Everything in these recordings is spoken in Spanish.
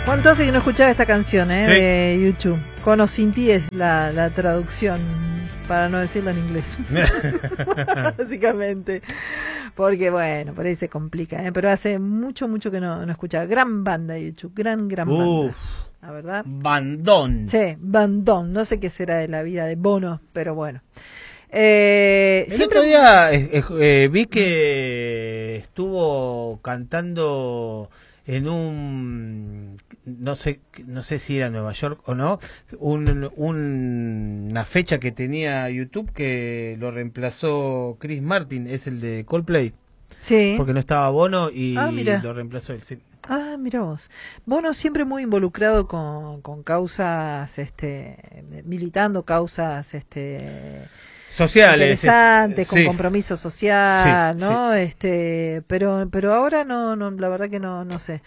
¿Cuánto hace que no escuchaba esta canción, Sí. de YouTube? Con o sin ti es la traducción, para no decirlo en inglés. Básicamente. Porque bueno, por ahí se complica, pero hace mucho que no escuchaba. Gran banda YouTube, gran banda. La verdad. Bandón. Sí, bandón. No sé qué será de la vida de Bono, pero bueno. El otro día vi que estuvo cantando en un, no sé si era Nueva York o no, una fecha que tenía YouTube que lo reemplazó Chris Martin, es el de Coldplay. Sí. Porque no estaba Bono y mira. lo reemplazó él. Sí. Mira vos. Bono siempre muy involucrado con causas, militando causas, sociales, interesantes, con sí. compromiso social, Sí, ¿no? Sí. Pero ahora no, la verdad que no sé.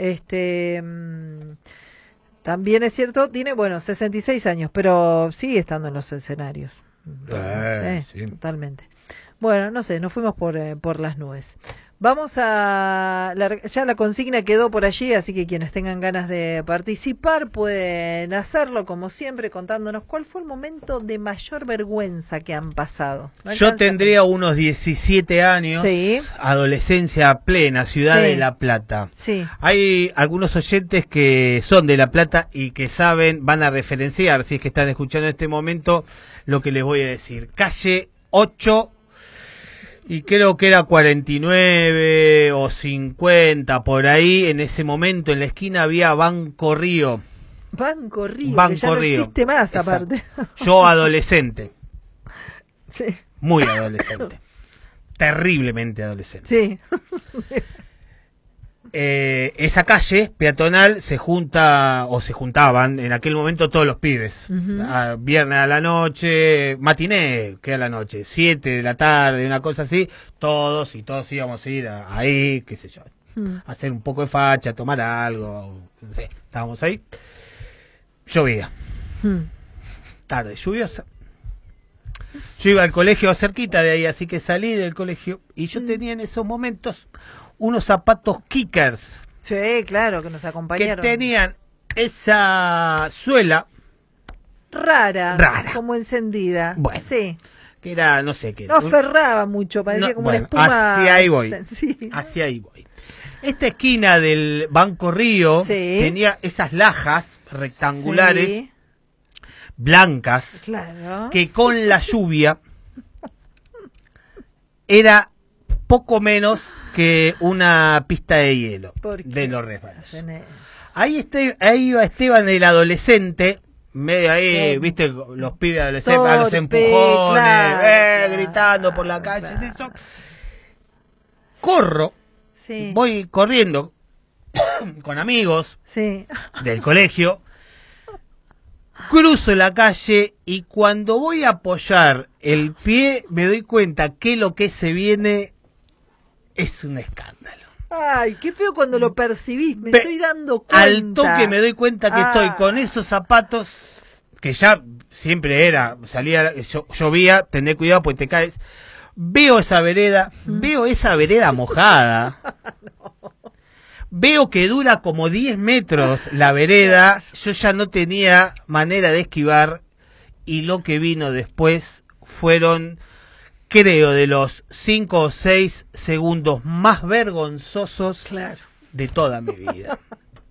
También es cierto, tiene, 66 años, pero sigue estando en los escenarios. Sí. Totalmente. Bueno, no sé, nos fuimos por las nubes. Vamos ya la consigna quedó por allí, así que quienes tengan ganas de participar pueden hacerlo como siempre contándonos cuál fue el momento de mayor vergüenza que han pasado. Yo tendría unos 17 años, sí. Adolescencia plena, ciudad de La Plata. Sí. Hay algunos oyentes que son de La Plata y que van a referenciar, si es que están escuchando en este momento, lo que les voy a decir. Calle 8... y creo que era 49 o 50, por ahí, en ese momento, en la esquina había Banco Río. Banco Río, Banco que ya no Río. existe más, aparte. Yo adolescente. Sí. Muy adolescente. Terriblemente adolescente. Sí. Esa calle peatonal se juntaban en aquel momento todos los pibes. Viernes a la noche, matiné, que a la noche, 7 de la tarde, una cosa así, todos íbamos a ir ahí, qué sé yo, a hacer un poco de facha, tomar algo, no sé, estábamos ahí. Llovía. Tarde lluviosa. Yo iba al colegio cerquita de ahí, así que salí del colegio y yo tenía en esos momentos unos zapatos Kickers. Sí, claro, que nos acompañaron. Que tenían esa suela rara, como encendida. Bueno, sí. Que era, no sé qué. No aferraba mucho, parecía como una espuma. Hacia ahí voy. Sí. Hacia ahí voy. Esta esquina del Banco Río tenía esas lajas rectangulares, blancas, que con la lluvia era poco menos que una pista de hielo de los resbalos. Ahí iba Esteban, el adolescente, medio ahí, viste, los pibes adolescentes, a los empujones, gritando por la calle, eso. Corro, voy corriendo con amigos del colegio, cruzo la calle y cuando voy a apoyar el pie me doy cuenta que lo que se viene es un escándalo. Ay, qué feo cuando lo percibís, me estoy dando cuenta. Al toque me doy cuenta que estoy con esos zapatos, que ya siempre llovía, tené cuidado pues te caes. Veo esa vereda mojada. Veo que dura como 10 metros la vereda, yo ya no tenía manera de esquivar y lo que vino después fueron, creo, de los 5 o 6 segundos más vergonzosos de toda mi vida.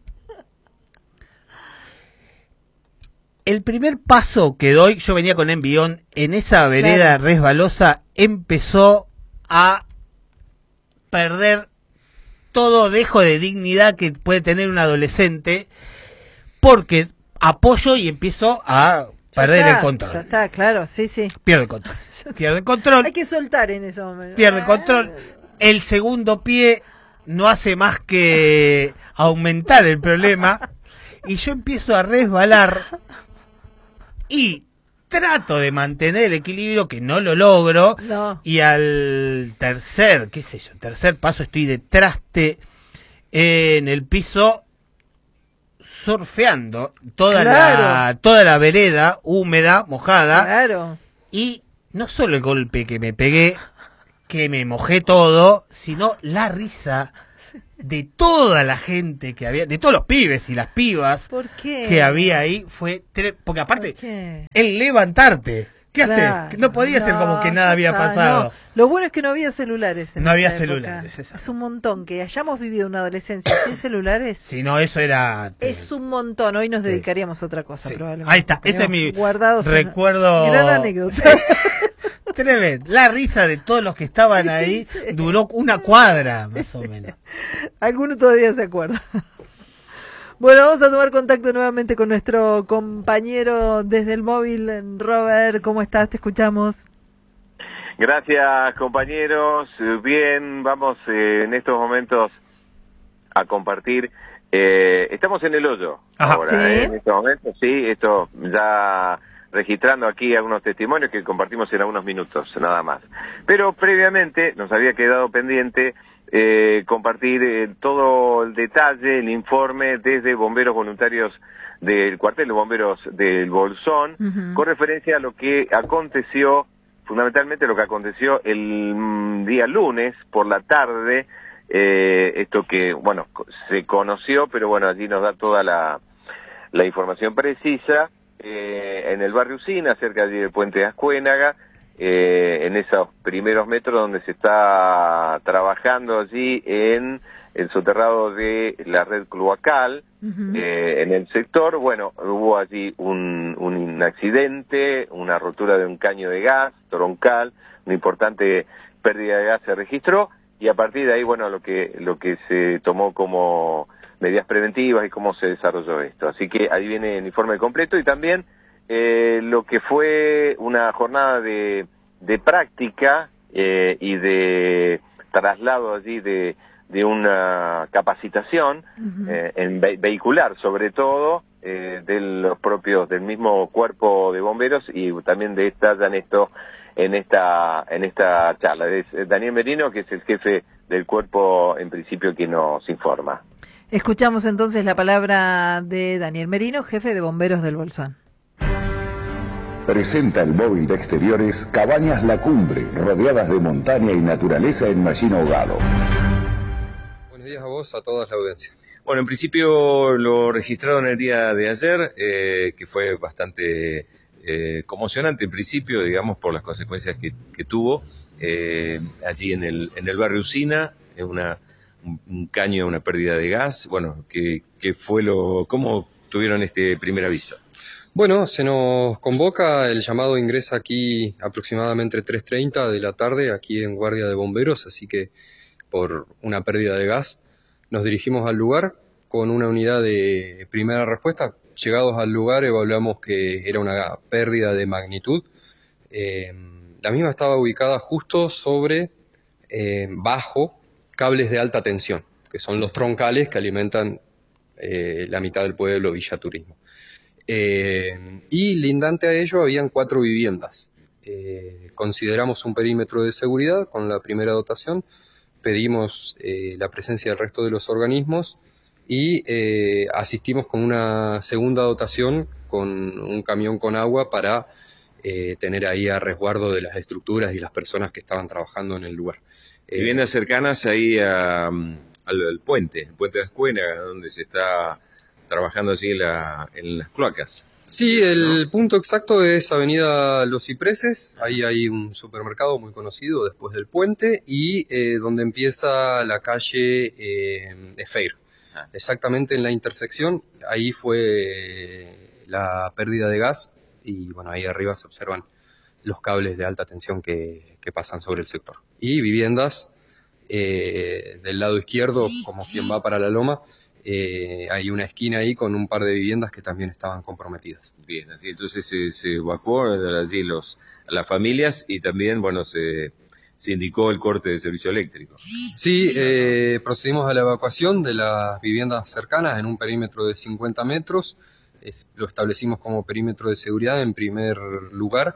El primer paso que doy, yo venía con envión, en esa vereda resbalosa empezó a perder todo dejo de dignidad que puede tener un adolescente, porque apoyo y empiezo a perder el control. Ya está, claro, sí. Pierde el control. Hay que soltar en ese momento. Pierde el control. El segundo pie no hace más que aumentar el problema y yo empiezo a resbalar y trato de mantener el equilibrio, que no lo logro, y al tercer paso estoy de traste en el piso surfeando toda la vereda húmeda, mojada, y no solo el golpe que me pegué, que me mojé todo, sino la risa de toda la gente que había, de todos los pibes y las pibas ¿Por qué? que había ahí, porque aparte, ¿Por qué? el levantarte, ¿qué Claro, hacer? No podía ser como que nada ya había está, pasado. no. Lo bueno es que no había celulares. No había esa época. celulares, exacto. Es un montón que hayamos vivido una adolescencia sin celulares. Si no, eso era... Es un montón. Hoy nos dedicaríamos a otra cosa, Sí. probablemente. Ahí está, ese es mi Gran recuerdo. anécdota. Tremendo. La risa de todos los que estaban ahí Sí. duró una cuadra, más o menos. Alguno todavía se acuerda. Bueno, vamos a tomar contacto nuevamente con nuestro compañero desde el móvil, Robert. ¿Cómo estás? Te escuchamos. Gracias, compañeros. Bien, vamos en estos momentos a compartir. Estamos en el hoyo. Ajá. Ahora, ¿Sí? en estos momentos, sí, esto ya registrando aquí algunos testimonios que compartimos en algunos minutos, nada más. Pero previamente nos había quedado pendiente compartir todo el detalle, el informe desde bomberos voluntarios del cuartel de bomberos del Bolsón, con referencia a lo que aconteció, fundamentalmente lo que aconteció el día lunes por la tarde, esto que, bueno, se conoció, pero bueno, allí nos da toda la información precisa, en el barrio Usina, cerca allí del puente de Ascuénaga, en esos primeros metros donde se está trabajando allí en el soterrado de la red cloacal, en el sector. Bueno, hubo allí un accidente, una rotura de un caño de gas troncal, una importante pérdida de gas se registró, y a partir de ahí, bueno, lo que se tomó como medidas preventivas y cómo se desarrolló esto. Así que ahí viene el informe completo, y también lo que fue una jornada de práctica y de traslado allí de una capacitación en vehicular, sobre todo de los propios del mismo cuerpo de bomberos, y también de en esta charla. Es Daniel Merino, que es el jefe del cuerpo en principio, que nos informa. Escuchamos entonces la palabra de Daniel Merino, jefe de bomberos del Bolsón. Presenta el móvil de exteriores Cabañas La Cumbre, rodeadas de montaña y naturaleza en Machín Ahogado. Buenos días a vos, a toda la audiencia. Bueno, en principio lo registraron el día de ayer, que fue bastante conmocionante en principio, digamos, por las consecuencias que tuvo allí en el barrio Usina, un caño, una pérdida de gas. Bueno, ¿cómo tuvieron este primer aviso? Bueno, se nos convoca, el llamado ingresa aquí aproximadamente 3:30 de la tarde, aquí en Guardia de Bomberos, así que por una pérdida de gas nos dirigimos al lugar con una unidad de primera respuesta. Llegados al lugar evaluamos que era una pérdida de magnitud. La misma estaba ubicada justo bajo cables de alta tensión, que son los troncales que alimentan la mitad del pueblo, Villa Turismo. Y lindante a ello habían 4 viviendas. Consideramos un perímetro de seguridad con la primera dotación, pedimos la presencia del resto de los organismos y asistimos con una segunda dotación con un camión con agua para tener ahí a resguardo de las estructuras y las personas que estaban trabajando en el lugar. Viviendas cercanas ahí al puente, el puente de Ascuénaga, donde se está trabajando así en las cloacas. Sí, el punto exacto es Avenida Los Cipreses, ahí hay un supermercado muy conocido después del puente, y donde empieza la calle Efeir. Exactamente en la intersección, ahí fue la pérdida de gas, y bueno, ahí arriba se observan los cables de alta tensión que pasan sobre el sector. Y viviendas del lado izquierdo, como quien va para la loma, hay una esquina ahí con un par de viviendas que también estaban comprometidas. Bien, así entonces se evacuó allí a las familias, y también, bueno, se indicó el corte de servicio eléctrico. Sí, procedimos a la evacuación de las viviendas cercanas en un perímetro de 50 metros. Lo establecimos como perímetro de seguridad en primer lugar.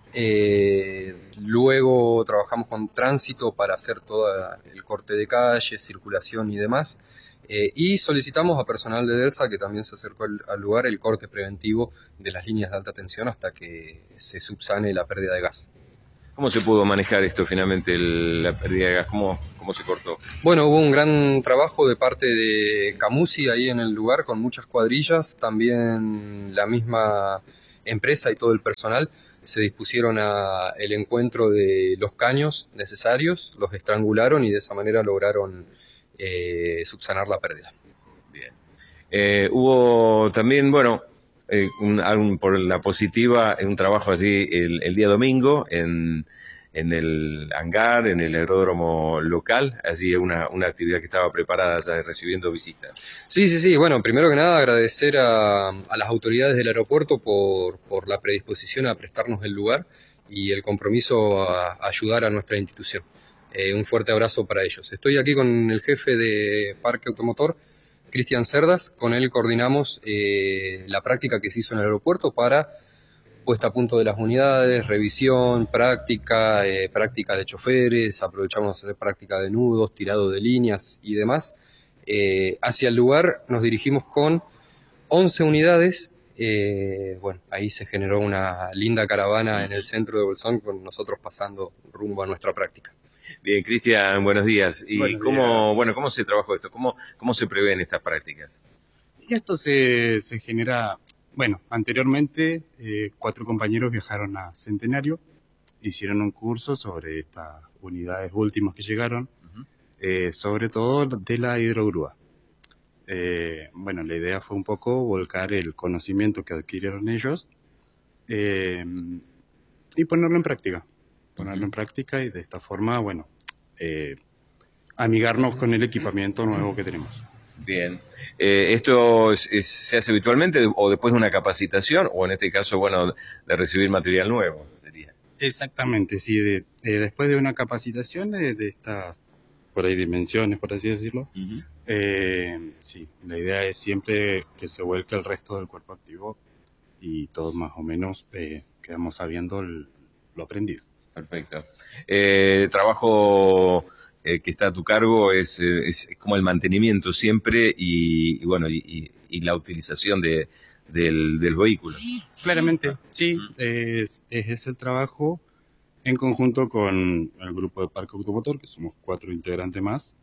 Luego trabajamos con tránsito para hacer todo el corte de calle, circulación y demás. Y solicitamos a personal de DERSA, que también se acercó al lugar, el corte preventivo de las líneas de alta tensión hasta que se subsane la pérdida de gas. ¿Cómo se pudo manejar esto finalmente, la pérdida de gas? ¿Cómo ¿Cómo se cortó? Bueno, hubo un gran trabajo de parte de Camusi ahí en el lugar, con muchas cuadrillas. También la misma empresa y todo el personal se dispusieron a el encuentro de los caños necesarios, los estrangularon y de esa manera lograron subsanar la pérdida. Bien. Hubo también, bueno, por la positiva, un trabajo así el día domingo en el hangar, en el aeródromo local, así una actividad que estaba preparada ya recibiendo visitas. Sí. Bueno, primero que nada agradecer a las autoridades del aeropuerto por la predisposición a prestarnos el lugar y el compromiso a ayudar a nuestra institución. Un fuerte abrazo para ellos. Estoy aquí con el jefe de Parque Automotor, Cristian Cerdas. Con él coordinamos la práctica que se hizo en el aeropuerto para puesta a punto de las unidades, revisión, práctica de choferes, aprovechamos a hacer práctica de nudos, tirado de líneas y demás. Hacia el lugar nos dirigimos con 11 unidades. Bueno, ahí se generó una linda caravana en el centro de Bolsón, con nosotros pasando rumbo a nuestra práctica. Bien, Cristian, buenos días. ¿Y buenos cómo se trabajó esto? ¿Cómo se prevén estas prácticas? Y esto se genera, bueno, anteriormente 4 compañeros viajaron a Centenario, hicieron un curso sobre estas unidades últimas que llegaron, sobre todo de la hidrogrúa. Bueno, la idea fue un poco volcar el conocimiento que adquirieron ellos y ponerlo en práctica. Y de esta forma, bueno, amigarnos con el equipamiento nuevo que tenemos. Bien. ¿Esto se hace habitualmente o después de una capacitación o en este caso, bueno, de recibir material nuevo? Sería. Exactamente, sí. Después de una capacitación de estas, por ahí, dimensiones, por así decirlo, sí, la idea es siempre que se vuelque el resto del cuerpo activo y todos más o menos quedamos sabiendo lo aprendido. Perfecto. Trabajo que está a tu cargo es como el mantenimiento siempre y bueno y la utilización del vehículo. Claramente, sí, es el trabajo en conjunto con el grupo de Parque Automotor, que somos 4 integrantes más.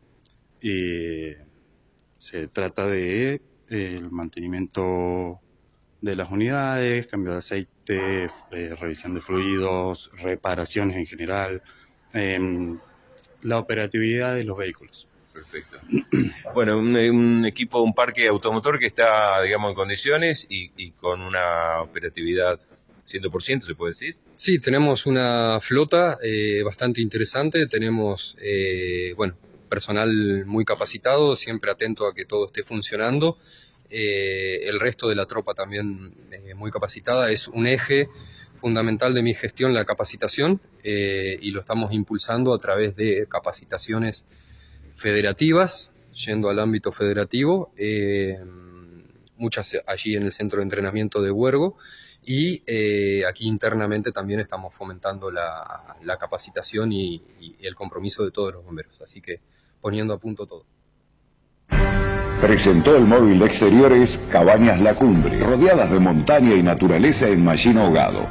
Se trata de el mantenimiento de las unidades, cambio de aceite, revisión de fluidos, reparaciones en general, la operatividad de los vehículos. Perfecto. Bueno, un equipo, un parque automotor que está, digamos, en condiciones y con una operatividad 100%, ¿se puede decir? Sí, tenemos una flota bastante interesante, tenemos, bueno, personal muy capacitado, siempre atento a que todo esté funcionando. El resto de la tropa también muy capacitada. Es un eje fundamental de mi gestión la capacitación y lo estamos impulsando a través de capacitaciones federativas, yendo al ámbito federativo, muchas allí en el centro de entrenamiento de Huergo y aquí internamente también estamos fomentando la capacitación y el compromiso de todos los bomberos, así que poniendo a punto todo. Presentó el móvil de exteriores Cabañas La Cumbre, rodeadas de montaña y naturaleza en Mallín Ahogado.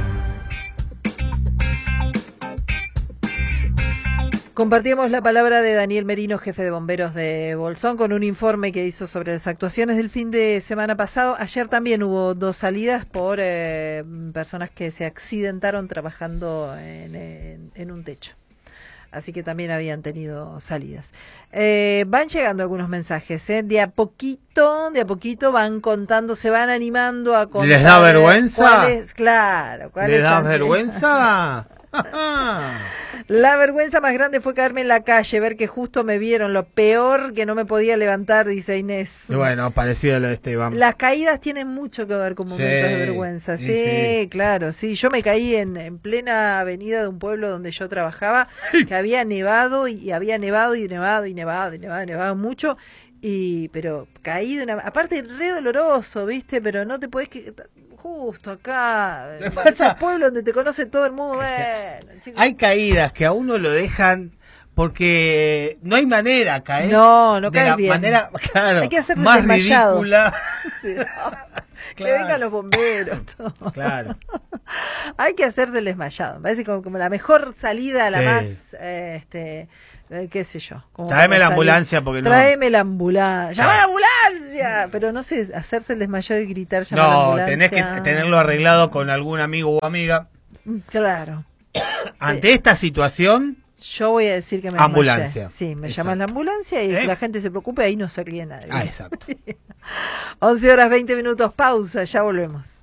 Compartíamos la palabra de Daniel Merino, jefe de bomberos de Bolsón, con un informe que hizo sobre las actuaciones del fin de semana pasado. Ayer también hubo 2 salidas por personas que se accidentaron trabajando en un techo. Así que también habían tenido salidas. Van llegando algunos mensajes, de a poquito van contando, se van animando a contar. ¿Les da vergüenza? Claro. ¿Les da vergüenza? La vergüenza más grande fue caerme en la calle, ver que justo me vieron, lo peor que no me podía levantar, dice Inés. Bueno, parecido a lo de Esteban. Las caídas tienen mucho que ver con momentos de vergüenza, sí, claro, sí. Yo me caí en plena avenida de un pueblo donde yo trabajaba, que había nevado y había nevado mucho, pero caí de una... Aparte, re doloroso, ¿viste? Pero no te podés... Justo acá, en ese pueblo donde te conoce todo el mundo. Bueno, hay caídas que a uno lo dejan porque no hay manera, caes. No de caes la bien. manera, claro, Hay que hacerte más desmayado. ridícula. Que vengan los bomberos. Todo. Claro. Hay que hacerte el desmayado. Me parece como la mejor salida, la Sí. más, qué sé yo. como Tráeme para la salir. ambulancia porque no. Tráeme la ambulancia. ¡Llama a la Claro. ambulancia! Pero no sé, hacerse el desmayado y gritar, llama a la No, ambulancia. tenés que tenerlo arreglado con algún amigo o amiga. Claro. Ante esta situación, Yo voy a decir que me ambulancia. desmayé. Sí, me Exacto. llaman la ambulancia y que la gente se preocupe, ahí no se ríe nadie. exacto. 11 horas 20 minutos, pausa, ya volvemos.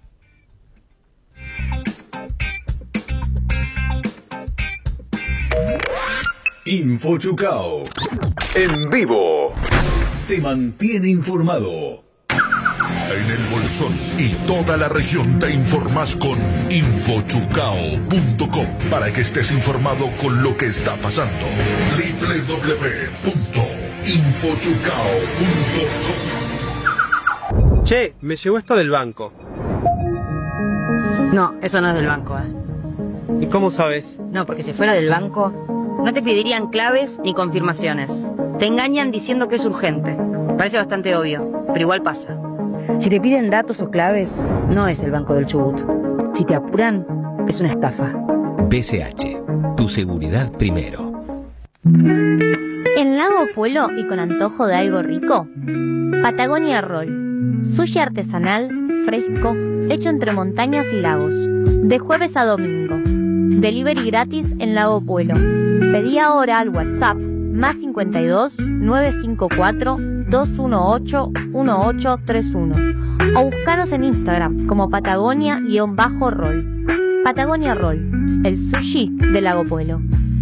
Infochucao. En vivo. Te mantiene informado. En el Bolsón y toda la región te informás con infochucao.com para que estés informado con lo que está pasando. www.infochucao.com. Che, me llegó esto del banco. No, eso no es del banco, ¿Y cómo sabes? No, porque si fuera del banco, no te pedirían claves ni confirmaciones. Te engañan diciendo que es urgente. Parece bastante obvio, pero igual pasa. Si te piden datos o claves, no es el Banco del Chubut. Si te apuran, es una estafa. BCH, tu seguridad primero. En Lago Puelo y con antojo de algo rico, Patagonia Roll. Sushi artesanal, fresco, hecho entre montañas y lagos. De jueves a domingo. Delivery gratis en Lago Puelo. Pedí ahora al WhatsApp más 52 954 218 1831 o buscaros en Instagram como Patagonia-Roll. Patagonia Roll, el sushi de Lago Puelo.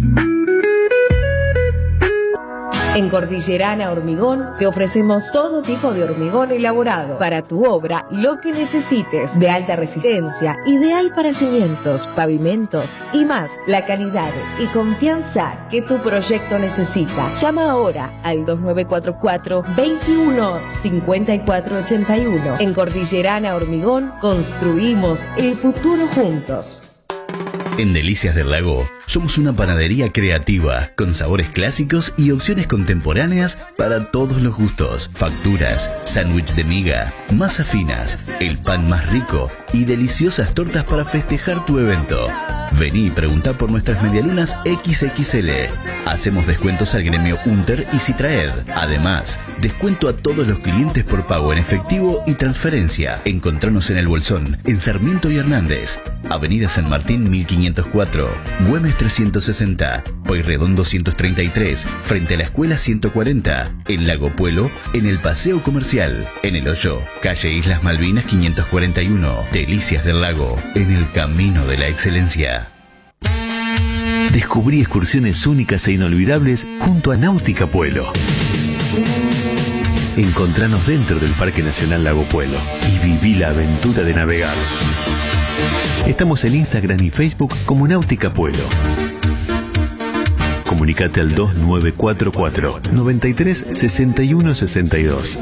En Cordillerana Hormigón te ofrecemos todo tipo de hormigón elaborado para tu obra, lo que necesites, de alta resistencia, ideal para cimientos, pavimentos y más, la calidad y confianza que tu proyecto necesita. Llama ahora al 2944 21 54 81. En Cordillerana Hormigón construimos el futuro juntos. En Delicias del Lago somos una panadería creativa con sabores clásicos y opciones contemporáneas para todos los gustos. Facturas, sándwich de miga, masas finas, el pan más rico y deliciosas tortas para festejar tu evento. Vení y preguntá por nuestras medialunas XXL. Hacemos descuentos al gremio Unter y Citraed. Además, descuento a todos los clientes por pago en efectivo y transferencia. Encontranos en El Bolsón, en Sarmiento y Hernández. Avenida San Martín 1504, Güemes 360, Pueyrredón 233, frente a la Escuela 140, en Lago Puelo, en el Paseo Comercial, en El Hoyo, calle Islas Malvinas 541, Delicias del Lago, en el camino de la excelencia. Descubrí excursiones únicas e inolvidables junto a Náutica Puelo. Encontranos dentro del Parque Nacional Lago Puelo y viví la aventura de navegar. Estamos en Instagram y Facebook como Náutica Puelo. Comunicate al 2944 93 61 62.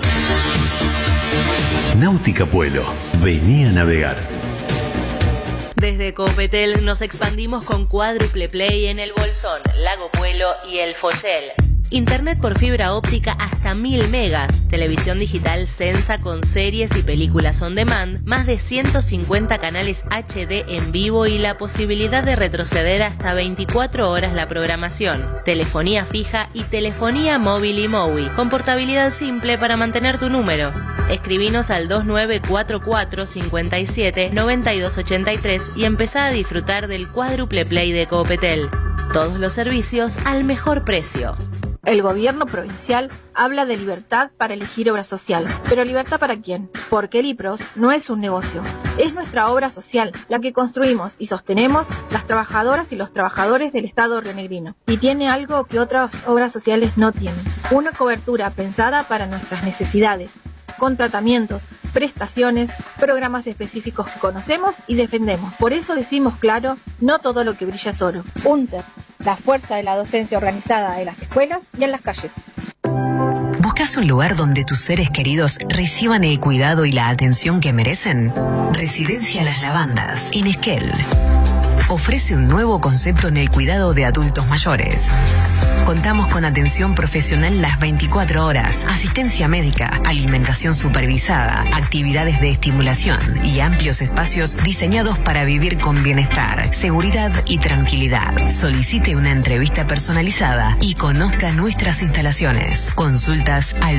Náutica Puelo. Vení a navegar. Desde Copetel nos expandimos con Cuádruple Play en El Bolsón, Lago Puelo y El Follel. Internet por fibra óptica hasta 1000 megas, televisión digital Sensa con series y películas on demand, más de 150 canales HD en vivo y la posibilidad de retroceder hasta 24 horas la programación, telefonía fija y telefonía móvil y MOWI, con portabilidad simple para mantener tu número. Escribinos al 2944 57 9283 y empezá a disfrutar del Cuádruple Play de Copetel. Todos los servicios al mejor precio. El gobierno provincial habla de libertad para elegir obra social. ¿Pero libertad para quién? Porque el IPROS no es un negocio. Es nuestra obra social, la que construimos y sostenemos las trabajadoras y los trabajadores del Estado rionegrino. Y tiene algo que otras obras sociales no tienen. Una cobertura pensada para nuestras necesidades, con tratamientos, prestaciones, programas específicos que conocemos y defendemos. Por eso decimos claro, no todo lo que brilla es oro. UNTER, la fuerza de la docencia organizada en las escuelas y en las calles. ¿Buscas un lugar donde tus seres queridos reciban el cuidado y la atención que merecen? Residencia Las Lavandas, en Esquel. ofrece un nuevo concepto en el cuidado de adultos mayores. Contamos con atención profesional las 24 horas, asistencia médica, alimentación supervisada, actividades de estimulación y amplios espacios diseñados para vivir con bienestar, seguridad y tranquilidad. Solicite una entrevista personalizada y conozca nuestras instalaciones. Consultas al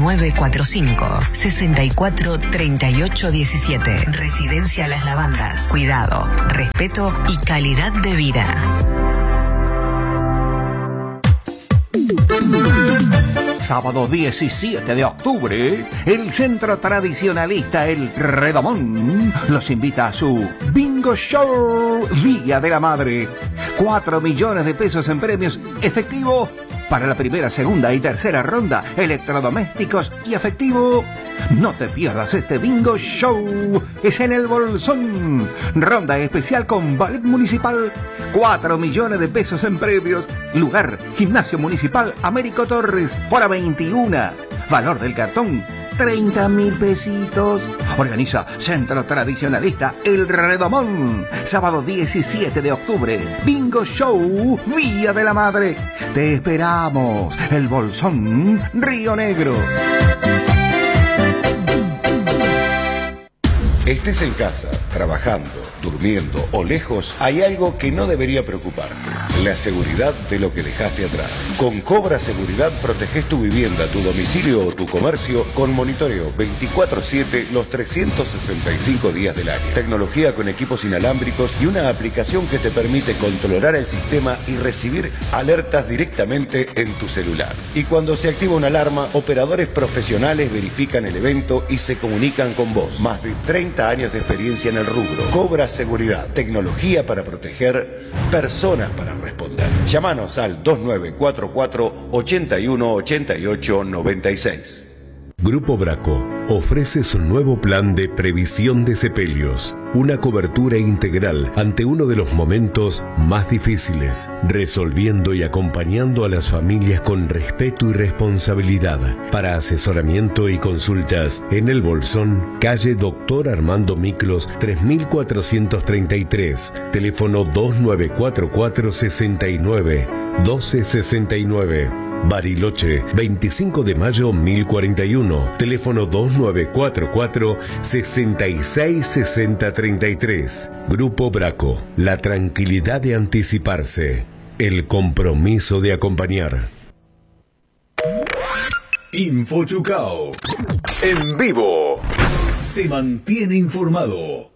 2945-643817. Residencia Las Lavandas. Cuidado, respeto y calidad de vida. Sábado 17 de octubre, el Centro Tradicionalista El Redomón los invita a su Bingo Show Día de la Madre. 4 millones de pesos en premios efectivos para la primera, segunda y tercera ronda, electrodomésticos y efectivo. No te pierdas este Bingo Show. Es en el Bolsón. Ronda especial con Ballet Municipal. 4 millones de pesos en premios. Lugar, Gimnasio Municipal Américo Torres. Hora 21. Valor del cartón, 30.000 pesitos. Organiza Centro Tradicionalista El Redomón. Sábado 17 de octubre. Bingo Show Día de la Madre. Te esperamos. El Bolsón, Río Negro. Estés en casa, trabajando, durmiendo o lejos, hay algo que no debería preocuparte: la seguridad de lo que dejaste atrás. Con Cobra Seguridad proteges tu vivienda, tu domicilio o tu comercio con monitoreo 24/7 los 365 días del año. Tecnología con equipos inalámbricos y una aplicación que te permite controlar el sistema y recibir alertas directamente en tu celular. Y cuando se activa una alarma, operadores profesionales verifican el evento y se comunican con vos. Más de 30 años de experiencia en el rubro. Cobra Seguridad, tecnología para proteger, personas para responder. Llámanos al 2944 81 88 96. Grupo Braco ofrece su nuevo plan de previsión de sepelios, una cobertura integral ante uno de los momentos más difíciles, resolviendo y acompañando a las familias con respeto y responsabilidad. Para asesoramiento y consultas en El Bolsón, calle Dr. Armando Miklos 3433, teléfono 2944 69 1269. Bariloche, 25 de mayo 1041, teléfono 2944-666033. Grupo Braco, la tranquilidad de anticiparse, el compromiso de acompañar. Info Chucao, en vivo, te mantiene informado.